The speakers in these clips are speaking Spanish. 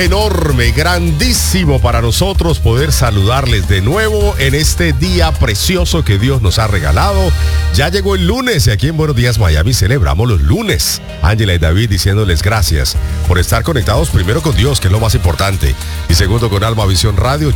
Enorme, grandísimo para nosotros poder saludarles de nuevo en este día precioso que Dios nos ha regalado. Ya llegó el lunes y aquí en Buenos Días Miami celebramos los lunes. Ángela y David diciéndoles gracias por estar conectados primero con Dios, que es lo más importante, y segundo con Alma Visión Radio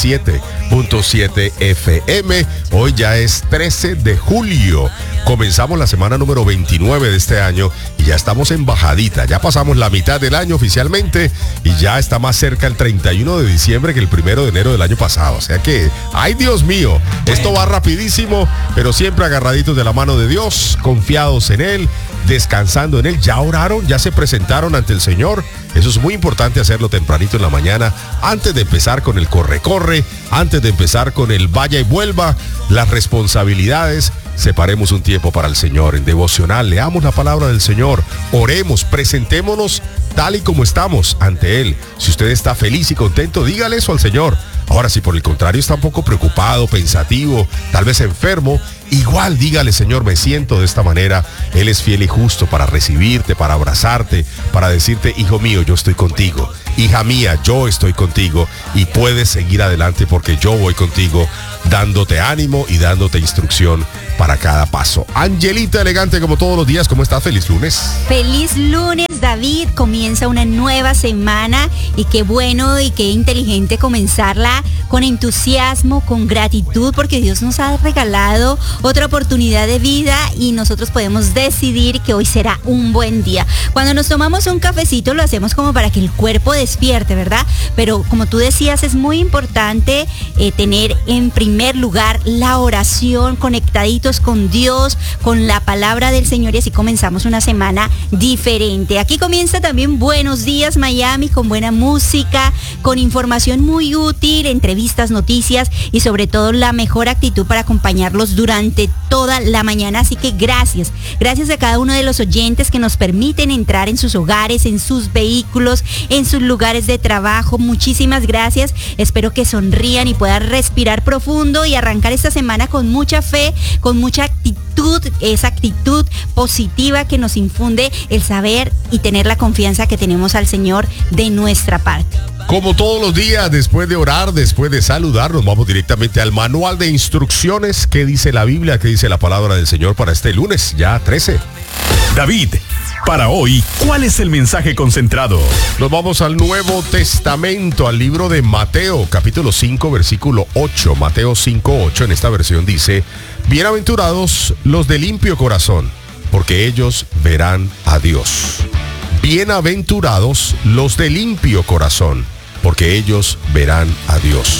87.7 FM. Hoy ya es 13 de julio. Comenzamos la semana número 29 de este año y ya estamos en bajadita. Ya pasamos la mitad del año oficialmente y ya está más cerca el 31 de diciembre que el 1 de enero del año pasado. O sea que, ¡ay Dios mío! Esto va rapidísimo, pero siempre agarraditos de la mano de Dios, confiados en Él, descansando en Él. ¿Ya oraron? ¿Ya se presentaron ante el Señor? Eso es muy importante hacerlo tempranito en la mañana, antes de empezar con el corre-corre, antes de empezar con el vaya y vuelva, las responsabilidades. Separemos un tiempo para el Señor en devocional, leamos la palabra del Señor, oremos, presentémonos tal y como estamos ante Él. Si usted está feliz y contento, dígale eso al Señor. Ahora, si por el contrario está un poco preocupado, pensativo, tal vez enfermo, igual dígale: Señor, me siento de esta manera. Él es fiel y justo para recibirte, para abrazarte, para decirte: hijo mío, yo estoy contigo. Hija mía, yo estoy contigo y puedes seguir adelante porque yo voy contigo, dándote ánimo y dándote instrucción para cada paso. Angelita, elegante como todos los días, ¿cómo estás? Feliz lunes. Feliz lunes, David. Comienza una nueva semana y qué bueno y qué inteligente comenzarla con entusiasmo, con gratitud, porque Dios nos ha regalado otra oportunidad de vida y nosotros podemos decidir que hoy será un buen día. Cuando nos tomamos un cafecito lo hacemos como para que el cuerpo despierte, ¿verdad? Pero como tú decías, es muy importante tener en primer lugar la oración, conectaditos con Dios, con la palabra del Señor, y así comenzamos una semana diferente. Aquí comienza también Buenos Días Miami, con buena música, con información muy útil, entrevistas, noticias y sobre todo la mejor actitud para acompañarlos durante toda la mañana. Así que gracias a cada uno de los oyentes que nos permiten entrar en sus hogares, en sus vehículos, en sus lugares de trabajo. Muchísimas gracias. Espero que sonrían y puedan respirar profundo y arrancar esta semana con mucha fe, con mucha actitud, esa actitud positiva que nos infunde el saber y tener la confianza que tenemos al Señor de nuestra parte. Como todos los días, después de orar, después de saludar, nos vamos directamente al manual de instrucciones. ¿Qué dice la Biblia? ¿Qué dice la palabra del Señor para este lunes, ya 13? David, para hoy, ¿cuál es el mensaje concentrado? Nos vamos al Nuevo Testamento, al libro de Mateo, capítulo 5, versículo 8. Mateo 5:8, en esta versión dice: bienaventurados los de limpio corazón, porque ellos verán a Dios. Bienaventurados los de limpio corazón, porque ellos verán a Dios.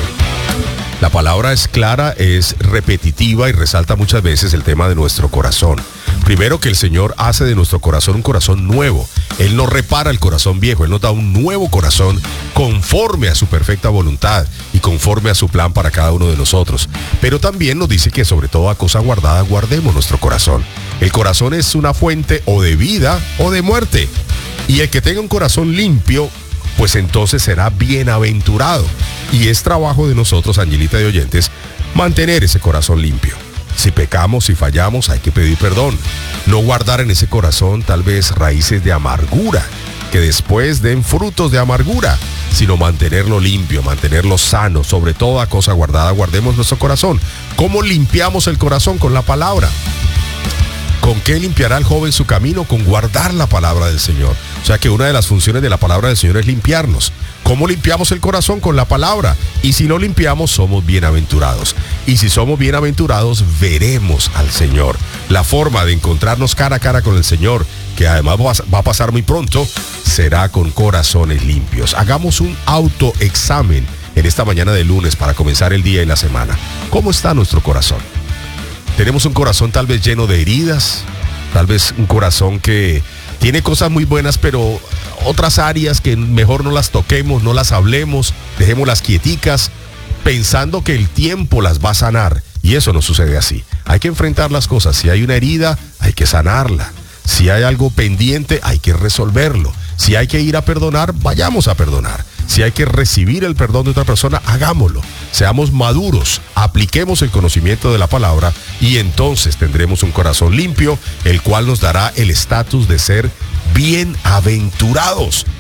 La palabra es clara, es repetitiva y resalta muchas veces el tema de nuestro corazón. Primero, que el Señor hace de nuestro corazón un corazón nuevo. Él no repara el corazón viejo, Él nos da un nuevo corazón conforme a su perfecta voluntad y conforme a su plan para cada uno de nosotros. Pero también nos dice que sobre toda cosa guardada guardemos nuestro corazón. El corazón es una fuente o de vida o de muerte. Y el que tenga un corazón limpio, pues entonces será bienaventurado. Y es trabajo de nosotros, Angelita, de oyentes, mantener ese corazón limpio. Si pecamos, si fallamos, hay que pedir perdón. No guardar en ese corazón tal vez raíces de amargura, que después den frutos de amargura, sino mantenerlo limpio, mantenerlo sano. Sobre toda cosa guardada, guardemos nuestro corazón. ¿Cómo limpiamos el corazón? Con la palabra. ¿Con qué limpiará el joven su camino? Con guardar la palabra del Señor. O sea que una de las funciones de la palabra del Señor es limpiarnos. ¿Cómo limpiamos el corazón? Con la palabra. Y si no limpiamos, somos bienaventurados. Y si somos bienaventurados, veremos al Señor. La forma de encontrarnos cara a cara con el Señor, que además va a pasar muy pronto, será con corazones limpios. Hagamos un autoexamen en esta mañana de lunes para comenzar el día y la semana. ¿Cómo está nuestro corazón? Tenemos un corazón tal vez lleno de heridas, tal vez un corazón que tiene cosas muy buenas, pero otras áreas que mejor no las toquemos, no las hablemos, dejémoslas quieticas, pensando que el tiempo las va a sanar. Y eso no sucede así. Hay que enfrentar las cosas. Si hay una herida, hay que sanarla. Si hay algo pendiente, hay que resolverlo. Si hay que ir a perdonar, vayamos a perdonar. Si hay que recibir el perdón de otra persona, hagámoslo. Seamos maduros, apliquemos el conocimiento de la palabra y entonces tendremos un corazón limpio, el cual nos dará el estatus de ser bienaventurados.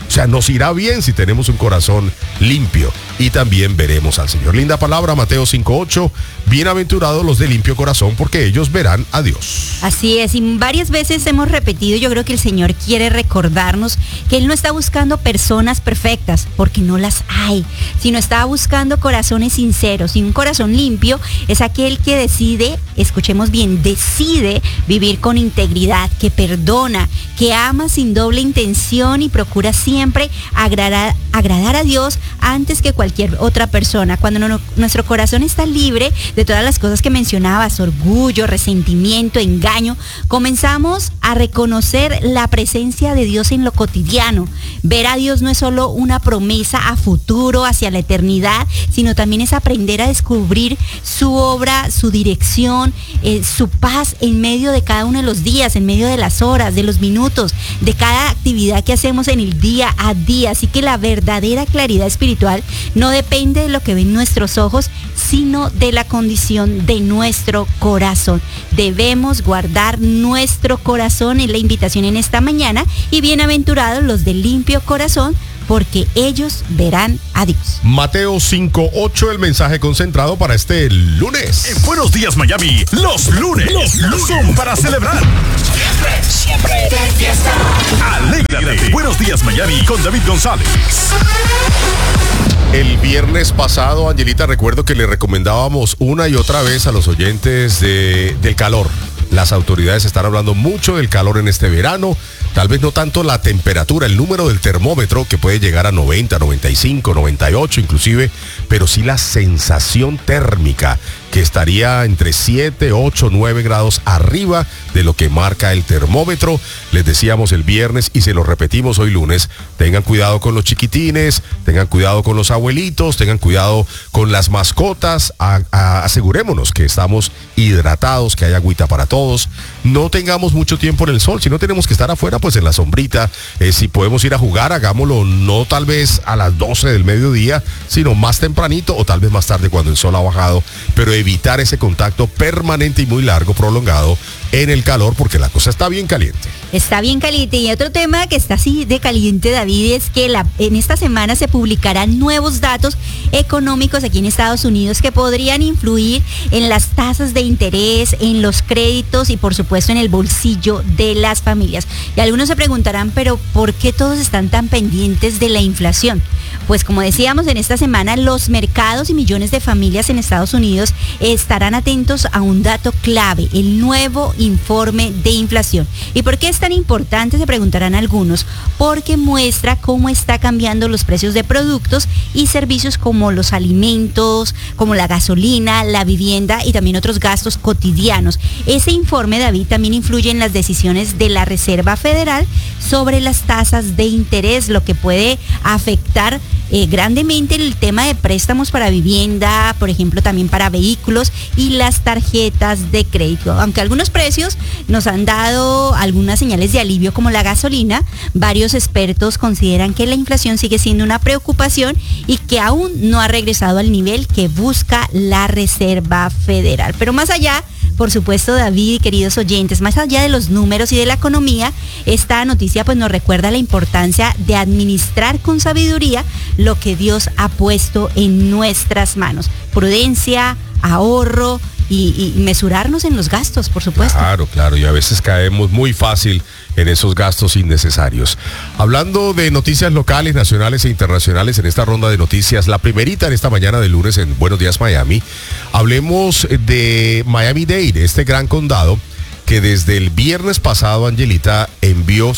O sea, nos irá bien si tenemos un corazón limpio y también veremos al Señor. Linda palabra, Mateo 5:8. Bienaventurados los de limpio corazón, porque ellos verán a Dios. Así es, y varias veces hemos repetido, yo creo que el Señor quiere recordarnos que Él no está buscando personas perfectas, porque no las hay, sino está buscando corazones sinceros. Y un corazón limpio es aquel que decide, escuchemos bien, decide vivir con integridad, que perdona, que ama sin doble intención y procura siempre agradar a Dios antes que cualquier otra persona. Cuando nuestro corazón está libre de todas las cosas que mencionabas, orgullo, resentimiento, engaño, comenzamos a reconocer la presencia de Dios en lo cotidiano. Ver a Dios no es solo una promesa a futuro, hacia la eternidad, sino también es aprender a descubrir su obra, su dirección, su paz en medio de cada uno de los días, en medio de las horas, de los minutos, de cada actividad que hacemos en el día a día. Así que la verdadera claridad espiritual no depende de lo que ven nuestros ojos, sino de la condición de nuestro corazón. Debemos guardar nuestro corazón, es la invitación en esta mañana, y bienaventurados los de limpio corazón, porque ellos verán a Dios. Mateo 5:8, el mensaje concentrado para este lunes. En Buenos Días Miami, los lunes son para celebrar. Siempre de fiesta. Alégrate. Buenos Días Miami con David González. El viernes pasado, Angelita, recuerdo que le recomendábamos una y otra vez a los oyentes del calor. Las autoridades están hablando mucho del calor en este verano, tal vez no tanto la temperatura, el número del termómetro que puede llegar a 90, 95, 98 inclusive, pero sí la sensación térmica que estaría entre 7, 8, 9 grados arriba de lo que marca el termómetro. Les decíamos el viernes y se lo repetimos hoy lunes, tengan cuidado con los chiquitines, tengan cuidado con los abuelitos, tengan cuidado con las mascotas, asegurémonos que estamos hidratados, que hay agüita para todos, no tengamos mucho tiempo en el sol, si no tenemos que estar afuera, pues en la sombrita, si podemos ir a jugar, hagámoslo no tal vez a las 12 del mediodía, sino más tempranito o tal vez más tarde cuando el sol ha bajado, pero evitar ese contacto permanente y muy largo, prolongado en el calor, porque la cosa está bien caliente. Está bien caliente. Y otro tema que está así de caliente, David, es que en esta semana se publicarán nuevos datos económicos aquí en Estados Unidos que podrían influir en las tasas de interés, en los créditos y por supuesto en el bolsillo de las familias. Y algunos se preguntarán, pero ¿por qué todos están tan pendientes de la inflación? Pues como decíamos, en esta semana los mercados y millones de familias en Estados Unidos estarán atentos a un dato clave, el nuevo informe de inflación. ¿Y por qué es tan importante? Se preguntarán algunos. Porque muestra cómo está cambiando los precios de productos y servicios como los alimentos, como la gasolina, la vivienda y también otros gastos cotidianos. Ese informe, David, también influye en las decisiones de la Reserva Federal sobre las tasas de interés, lo que puede afectar grandemente el tema de préstamos para vivienda, por ejemplo, también para vehículos y las tarjetas de crédito. Aunque algunos precios nos han dado algunas señales de alivio como la gasolina, varios expertos consideran que la inflación sigue siendo una preocupación y que aún no ha regresado al nivel que busca la Reserva Federal. Pero más allá, por supuesto, David, queridos oyentes, más allá de los números y de la economía, esta noticia pues nos recuerda la importancia de administrar con sabiduría lo que Dios ha puesto en nuestras manos. Prudencia, ahorro y mesurarnos en los gastos, por supuesto. Claro, y a veces caemos muy fácil en esos gastos innecesarios. Hablando de noticias locales, nacionales e internacionales en esta ronda de noticias, la primerita en esta mañana de lunes en Buenos Días Miami, hablemos de Miami-Dade, este gran condado que desde el viernes pasado, Angelita, envió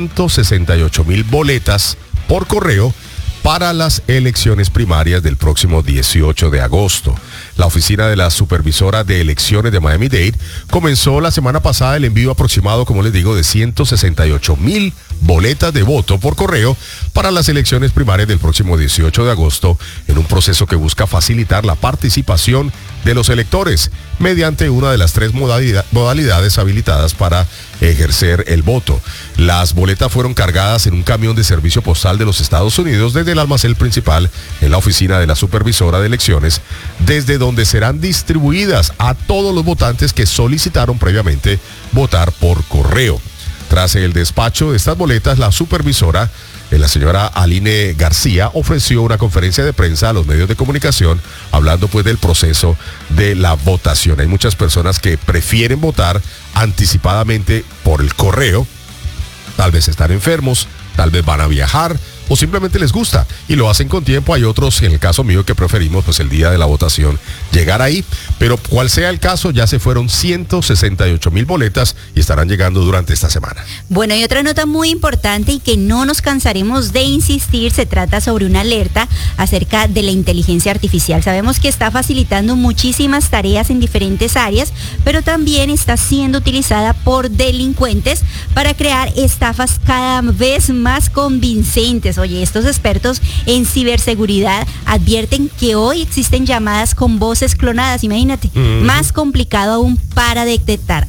168,000 boletas por correo para las elecciones primarias del próximo 18 de agosto. La oficina de la supervisora de elecciones de Miami-Dade comenzó la semana pasada el envío aproximado, como les digo, de 168,000 boletas de voto por correo para las elecciones primarias del próximo 18 de agosto, en un proceso que busca facilitar la participación de los electores mediante una de las 3 modalidades habilitadas para ejercer el voto. Las boletas fueron cargadas en un camión de servicio postal de los Estados Unidos desde el almacén principal en la oficina de la supervisora de elecciones, desde donde serán distribuidas a todos los votantes que solicitaron previamente votar por correo. Tras el despacho de estas boletas, la supervisora la señora Aline García ofreció una conferencia de prensa a los medios de comunicación hablando pues del proceso de la votación. Hay muchas personas que prefieren votar anticipadamente por el correo, tal vez están enfermos, tal vez van a viajar o simplemente les gusta y lo hacen con tiempo. Hay otros, en el caso mío, que preferimos pues el día de la votación llegar ahí, pero cual sea el caso, ya se fueron 168,000 boletas y estarán llegando durante esta semana. Bueno, y otra nota muy importante y que no nos cansaremos de insistir, se trata sobre una alerta acerca de la inteligencia artificial. Sabemos que está facilitando muchísimas tareas en diferentes áreas, pero también está siendo utilizada por delincuentes para crear estafas cada vez más convincentes. Oye, estos expertos en ciberseguridad advierten que hoy existen llamadas con voces clonadas, imagínate, más complicado aún para detectar.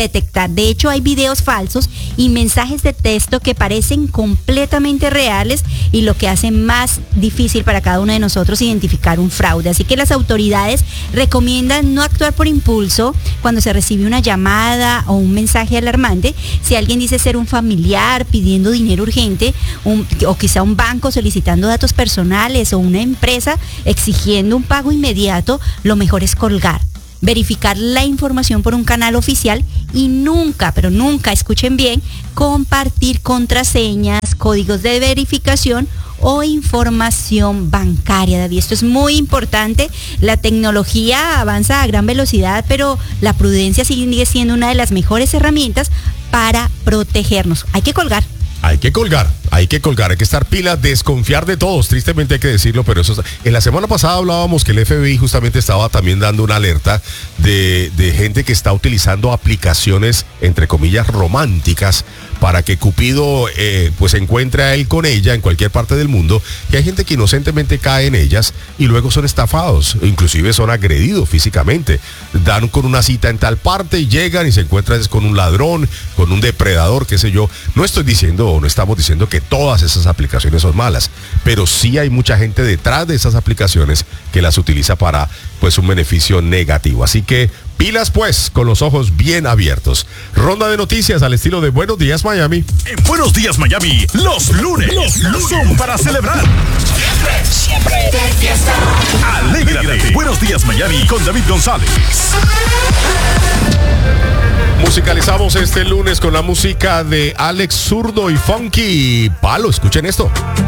De hecho, hay videos falsos y mensajes de texto que parecen completamente reales y lo que hace más difícil para cada uno de nosotros identificar un fraude. Así que las autoridades recomiendan no actuar por impulso cuando se recibe una llamada o un mensaje alarmante. Si alguien dice ser un familiar pidiendo dinero urgente o quizá un banco solicitando datos personales o una empresa exigiendo un pago inmediato, lo mejor es colgar, verificar la información por un canal oficial y nunca, pero nunca, escuchen bien, compartir contraseñas, códigos de verificación o información bancaria, David. Esto es muy importante. La tecnología avanza a gran velocidad, pero la prudencia sigue siendo una de las mejores herramientas para protegernos. Hay que colgar. Hay que colgar, hay que estar pilas, desconfiar de todos, tristemente hay que decirlo, pero eso en la semana pasada hablábamos que el FBI justamente estaba también dando una alerta de gente que está utilizando aplicaciones, entre comillas, románticas, para que Cupido pues encuentre a él con ella en cualquier parte del mundo, y hay gente que inocentemente cae en ellas y luego son estafados, inclusive son agredidos físicamente, dan con una cita en tal parte y llegan y se encuentran con un ladrón, con un depredador, qué sé yo. No estoy diciendo o no estamos diciendo que todas esas aplicaciones son malas, pero sí hay mucha gente detrás de esas aplicaciones que las utiliza para pues un beneficio negativo. Así que pilas pues, con los ojos bien abiertos. Ronda de noticias al estilo de Buenos Días Miami. En Buenos Días Miami, los lunes son para celebrar. Siempre de fiesta. Alégrate. Buenos Días Miami con David González. Musicalizamos este lunes con la música de Alex Zurdo y Funky Palo. Escuchen esto.